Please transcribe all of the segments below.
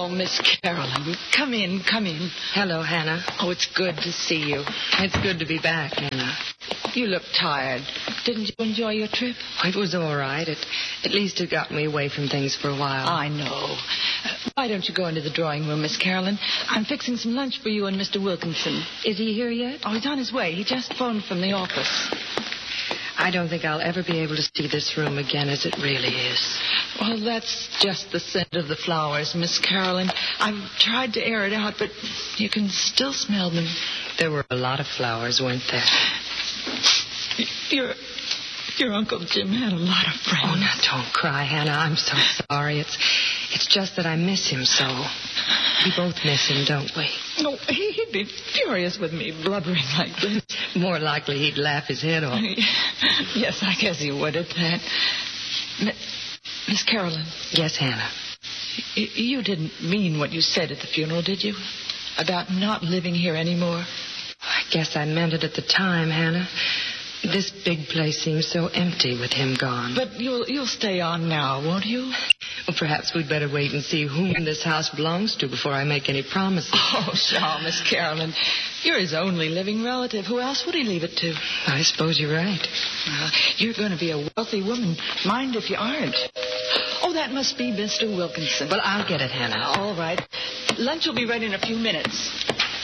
Oh, Miss Carolyn, come in, come in. Hello, Hannah. Oh, it's good to see you. It's good to be back, Hannah. You look tired. Didn't you enjoy your trip? It was all right. At least it got me away from things for a while. I know. Why don't you go into the drawing room, Miss Carolyn? I'm fixing some lunch for you and Mr. Wilkinson. Is he here yet? Oh, he's on his way. He just phoned from the office. I don't think I'll ever be able to see this room again as it really is. Well, that's just the scent of the flowers, Miss Carolyn. I've tried to air it out, but you can still smell them. There were a lot of flowers, weren't there? Your Uncle Jim had a lot of friends. Oh, now don't cry, Hannah. I'm so sorry. It's just that I miss him so. We both miss him, don't we? No, he'd be furious with me blubbering like this. More likely he'd laugh his head off. Yes, I guess he would at that. Miss Carolyn. Yes, Hannah. You didn't mean what you said at the funeral, did you? About not living here anymore? I guess I meant it at the time, Hannah. This big place seems so empty with him gone. But you'll stay on now, won't you? Well, perhaps we'd better wait and see whom this house belongs to before I make any promises. Oh, pshaw, Miss Carolyn. You're his only living relative. Who else would he leave it to? I suppose you're right. You're going to be a wealthy woman. Mind if you aren't. Oh, that must be Mr. Wilkinson. Well, I'll get it, Hannah. All right. Lunch will be ready in a few minutes.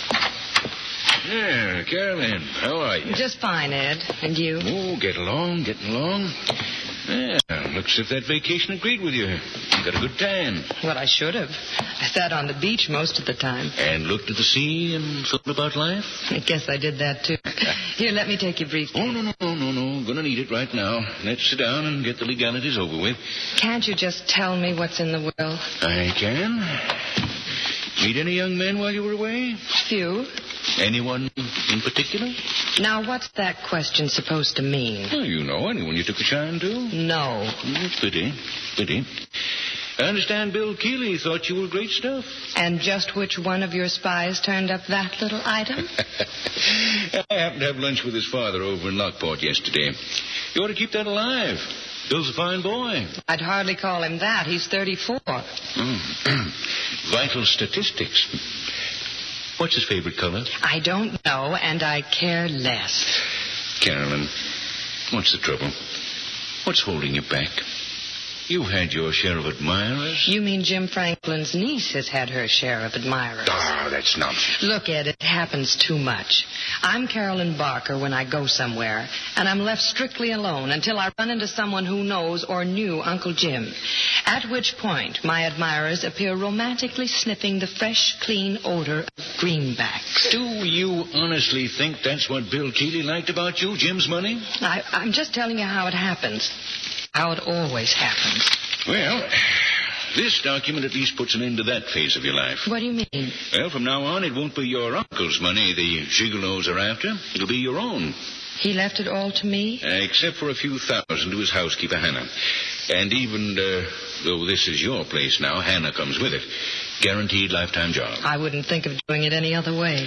Yeah, Carolyn, how are you? Just fine, Ed. And you? Oh, getting along. Yeah, looks as if that vacation agreed with you. You got a good tan. Well, I should have. I sat on the beach most of the time. And looked at the sea and thought about life? I guess I did that, too. Here, let me take your briefcase. Oh, no. Gonna need it right now. Let's sit down and get the legalities over with. Can't you just tell me what's in the will? I can. Meet any young men while you were away? Few. Anyone in particular? Now, what's that question supposed to mean? Well, you know, anyone you took a shine to? No. Pity. I understand Bill Keeley thought you were great stuff. And just which one of your spies turned up that little item? I happened to have lunch with his father over in Lockport yesterday. You ought to keep that alive. Bill's a fine boy. I'd hardly call him that. He's 34. Vital statistics. What's his favorite color? I don't know, and I care less. Carolyn, what's the trouble? What's holding you back? You've had your share of admirers. You mean Jim Franklin's niece has had her share of admirers? Ah, that's nonsense. Look, Ed, it happens too much. I'm Carolyn Barker when I go somewhere, and I'm left strictly alone until I run into someone who knows or knew Uncle Jim. At which point, my admirers appear romantically sniffing the fresh, clean odor of greenbacks. Do you honestly think that's what Bill Keeley liked about you, Jim's money? I'm just telling you how it happens. How it always happens. Well, this document at least puts an end to that phase of your life. What do you mean? Well, from now on, it won't be your uncle's money the gigolos are after. It'll be your own. He left it all to me? Except for a few thousand to his housekeeper, Hannah. And even though this is your place now, Hannah comes with it. Guaranteed lifetime job. I wouldn't think of doing it any other way.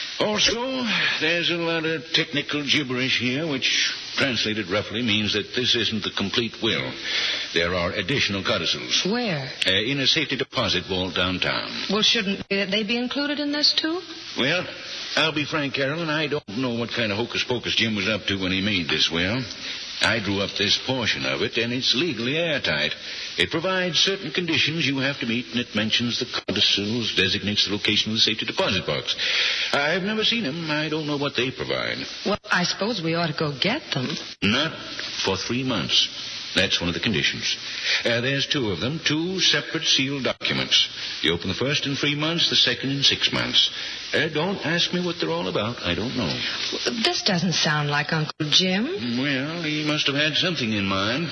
Also, there's a lot of technical gibberish here, which, translated roughly, means that this isn't the complete will. There are additional codicils. Where? In a safety deposit vault downtown. Well, shouldn't they be included in this, too? Well, I'll be frank, Carolyn, I don't know what kind of hocus-pocus Jim was up to when he made this will. I drew up this portion of it, and it's legally airtight. It provides certain conditions you have to meet, and it mentions the codicils, designates the location of the safety deposit box. I've never seen them. I don't know what they provide. Well, I suppose we ought to go get them. Not for 3 months. That's one of the conditions. There's 2 of them, 2 separate sealed documents. You open the first in 3 months, the second in 6 months. Don't ask me what they're all about. I don't know. This doesn't sound like Uncle Jim. Well, he must have had something in mind.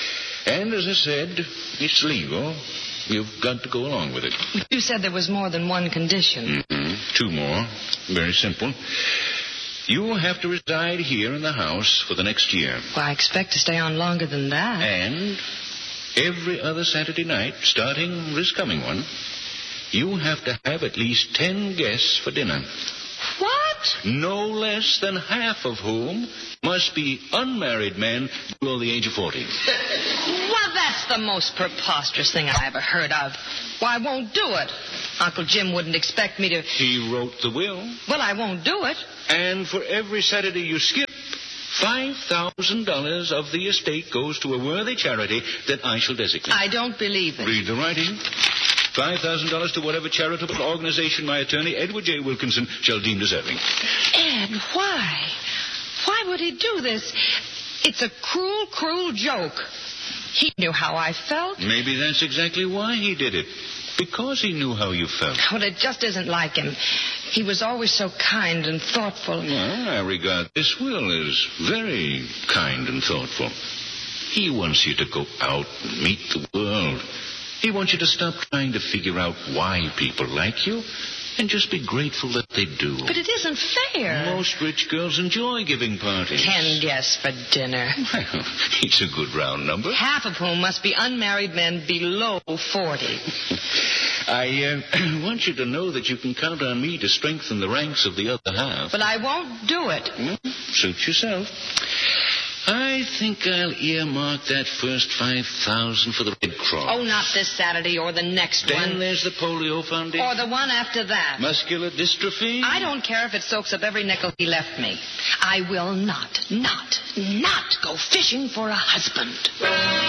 And as I said, it's legal. You've got to go along with it. You said there was more than one condition. 2 more. Very simple. You have to reside here in the house for the next year. Well, I expect to stay on longer than that. And every other Saturday night, starting this coming one, you have to have at least 10 guests for dinner. What? No less than half of whom must be unmarried men below the age of 40. Well, that's the most preposterous thing I ever heard of. Well, I won't do it. Uncle Jim wouldn't expect me to... He wrote the will. Well, I won't do it. And for every Saturday you skip, $5,000 of the estate goes to a worthy charity that I shall designate. I don't believe it. Read the writing. $5,000 to whatever charitable organization my attorney, Edward J. Wilkinson, shall deem deserving. Ed, why? Why would he do this? It's a cruel, cruel joke. He knew how I felt. Maybe that's exactly why he did it. Because he knew how you felt. Well, it just isn't like him. He was always so kind and thoughtful. Well, I regard this will as very kind and thoughtful. He wants you to go out and meet the world. He wants you to stop trying to figure out why people like you and just be grateful that they do. But it isn't fair. Most rich girls enjoy giving parties. 10 guests for dinner. Well, it's a good round number. Half of whom must be unmarried men below 40. I want you to know that you can count on me to strengthen the ranks of the other half. But I won't do it. Suit yourself. I think I'll earmark that first $5,000 for the Red Cross. Oh, not this Saturday or the next one. Then there's the Polio Foundation. Or the one after that. Muscular dystrophy. I don't care if it soaks up every nickel he left me. I will not go fishing for a husband.